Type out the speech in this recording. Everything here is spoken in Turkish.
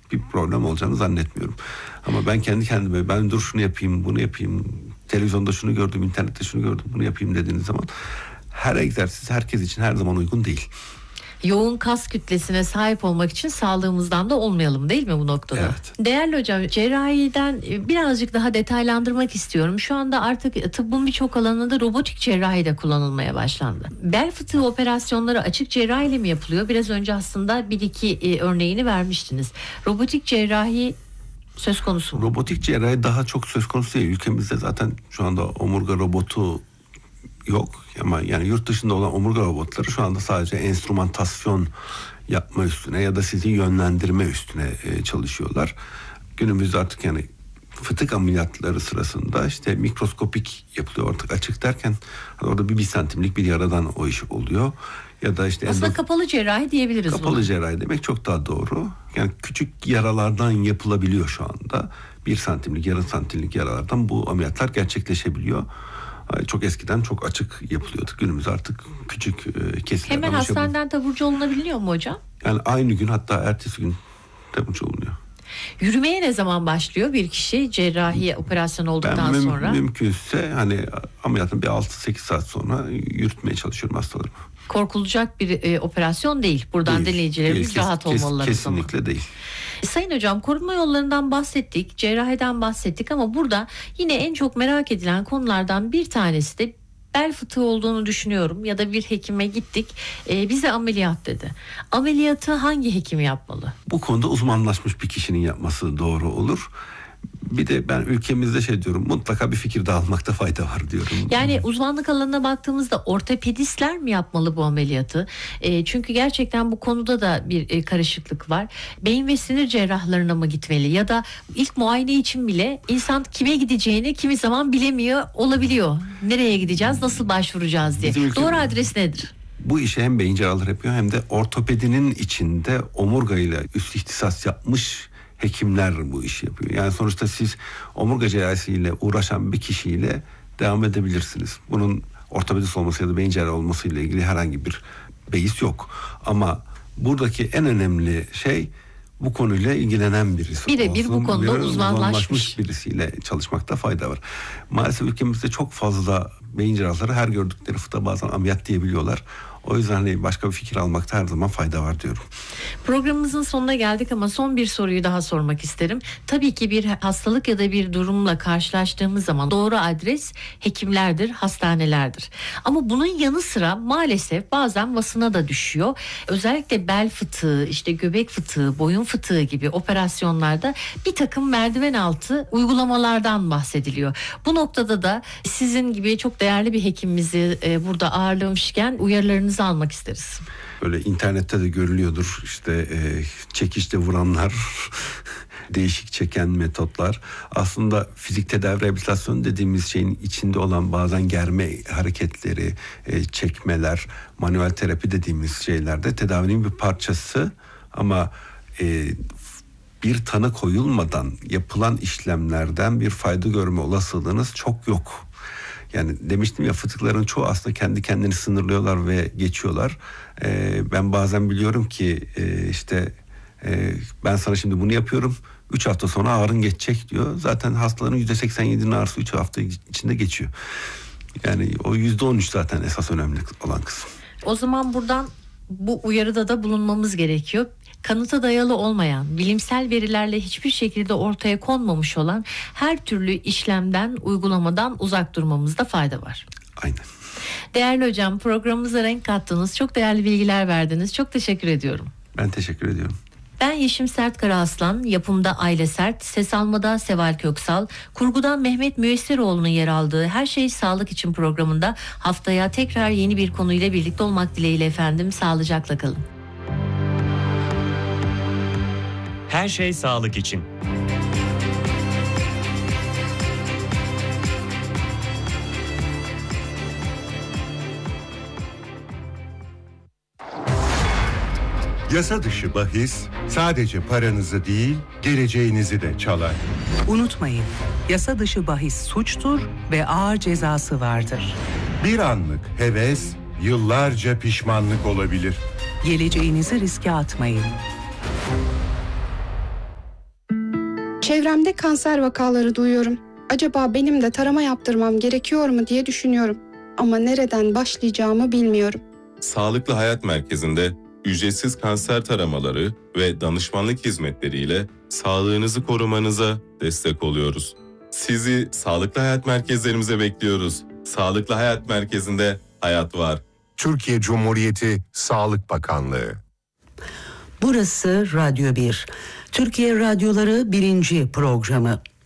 bir problem olacağını zannetmiyorum. Ama ben kendi kendime ben dur şunu yapayım, bunu yapayım, televizyonda şunu gördüm, internette şunu gördüm, bunu yapayım dediğiniz zaman her egzersiz herkes için her zaman uygun değil. Yoğun kas kütlesine sahip olmak için sağlığımızdan da olmayalım değil mi bu noktada? Evet. Değerli hocam, cerrahiden birazcık daha detaylandırmak istiyorum. Şu anda artık tıbbın birçok alanında robotik cerrahi de kullanılmaya başlandı. Bel fıtığı operasyonları açık cerrahiyle mi yapılıyor? Biraz önce aslında bir iki örneğini vermiştiniz. Robotik cerrahi söz konusu mu? Robotik cerrahi daha çok söz konusu değil. Ülkemizde zaten şu anda omurga robotu yok ama yani yurt dışında olan omurga robotları şu anda sadece enstrümantasyon yapma üstüne ya da sizi yönlendirme üstüne çalışıyorlar. Günümüzde artık yani fıtık ameliyatları sırasında işte mikroskopik yapılıyor artık açık derken orada bir santimlik bir yaradan o iş oluyor. Ya da işte aslında kapalı cerrahi diyebiliriz. Kapalı cerrahi demek çok daha doğru. Yani küçük yaralardan yapılabiliyor şu anda. 1 santimlik, yarım santimlik yaralardan bu ameliyatlar gerçekleşebiliyor. Çok eskiden çok açık yapılıyordu. Günümüzde artık küçük kesimlerden. Hemen hastaneden taburcu olunabiliyor mu hocam? Yani aynı gün hatta ertesi gün taburcu olunuyor. Yürümeye ne zaman başlıyor bir kişi cerrahi operasyon olduktan sonra? Mümkünse hani ameliyatın bir 6-8 saat sonra yürütmeye çalışıyorum hastalarımı. Korkulacak bir operasyon değil. Buradan dinleyicilerimiz rahat olmalılar. Kesinlikle değil. Sayın hocam, korunma yollarından bahsettik, cerrahiden bahsettik ama burada yine en çok merak edilen konulardan bir tanesi de bel fıtığı olduğunu düşünüyorum ya da bir hekime gittik, bize ameliyat dedi. Ameliyatı hangi hekim yapmalı? Bu konuda uzmanlaşmış bir kişinin yapması doğru olur. Bir de ben ülkemizde diyorum, mutlaka bir fikir dağılmakta fayda var diyorum. Yani uzmanlık alanına baktığımızda ortopedistler mi yapmalı bu ameliyatı? Çünkü gerçekten bu konuda da bir karışıklık var. Beyin ve sinir cerrahlarına mı gitmeli? Ya da ilk muayene için bile insan kime gideceğini kimi zaman bilemiyor olabiliyor. Nereye gideceğiz, nasıl başvuracağız diye. Doğru adres nedir? Bu işi hem beyin cerrahları yapıyor hem de ortopedinin içinde omurgayla üst ihtisas yapmış hekimler bu işi yapıyor. Yani sonuçta siz omurga cerrahisiyle uğraşan bir kişiyle devam edebilirsiniz. Bunun ortopedist olması ya da beyin cerrahı olmasıyla ilgili herhangi bir beis yok. Ama buradaki en önemli şey bu konuyla ilgilenen birisi. Birebir bu konuda uzmanlaşmış birisiyle çalışmakta fayda var. Maalesef ülkemizde çok fazla beyin cerrahları her gördükleri fıtığa bazen ameliyat diyebiliyorlar. O yüzden hani başka bir fikir almakta her zaman fayda var diyorum. Programımızın sonuna geldik ama son bir soruyu daha sormak isterim. Tabii ki bir hastalık ya da bir durumla karşılaştığımız zaman doğru adres hekimlerdir, hastanelerdir. Ama bunun yanı sıra maalesef bazen basına da düşüyor. Özellikle bel fıtığı, işte göbek fıtığı, boyun fıtığı gibi operasyonlarda bir takım merdiven altı uygulamalardan bahsediliyor. Bu noktada da sizin gibi çok değerli bir hekimimizi burada ağırlamışken uyarılarınızı almak isteriz. Böyle internette de görülüyordur işte çekişte vuranlar, değişik çeken metotlar. Aslında fizik tedavi rehabilitasyon dediğimiz şeyin içinde olan bazen germe hareketleri, çekmeler, manuel terapi dediğimiz şeylerde tedavinin bir parçası ama bir tanı koyulmadan yapılan işlemlerden bir fayda görme olasılığınız çok yok. Yani demiştim ya, fıtıkların çoğu aslında kendi kendini sınırlıyorlar ve geçiyorlar. Ben bazen biliyorum ki ben sana şimdi bunu yapıyorum. 3 hafta sonra ağrın geçecek diyor. Zaten hastaların %87'nin ağrısı 3 hafta içinde geçiyor. Yani o %13 zaten esas önemli olan kısım. O zaman buradan bu uyarıda da bulunmamız gerekiyor. Kanıta dayalı olmayan, bilimsel verilerle hiçbir şekilde ortaya konmamış olan her türlü işlemden, uygulamadan uzak durmamızda fayda var. Aynen. Değerli hocam, programımıza renk kattınız. Çok değerli bilgiler verdiniz. Çok teşekkür ediyorum. Ben teşekkür ediyorum. Ben Yeşim Sert Karaaslan, yapımda Aile Sert, ses almada Seval Köksal, kurgudan Mehmet Müyesseroğlu'nun yer aldığı Her Şey Sağlık İçin programında haftaya tekrar yeni bir konuyla birlikte olmak dileğiyle efendim. Sağlıcakla kalın. Her Şey Sağlık İçin. Yasa dışı bahis sadece paranızı değil, geleceğinizi de çalar. Unutmayın, yasa dışı bahis suçtur ve ağır cezası vardır. Bir anlık heves, yıllarca pişmanlık olabilir. Geleceğinizi riske atmayın. Çevremde kanser vakaları duyuyorum. Acaba benim de tarama yaptırmam gerekiyor mu diye düşünüyorum. Ama nereden başlayacağımı bilmiyorum. Sağlıklı Hayat Merkezi'nde ücretsiz kanser taramaları ve danışmanlık hizmetleriyle sağlığınızı korumanıza destek oluyoruz. Sizi Sağlıklı Hayat Merkezlerimize bekliyoruz. Sağlıklı Hayat Merkezi'nde hayat var. Türkiye Cumhuriyeti Sağlık Bakanlığı. Burası Radyo 1. Türkiye Radyoları 1. programı.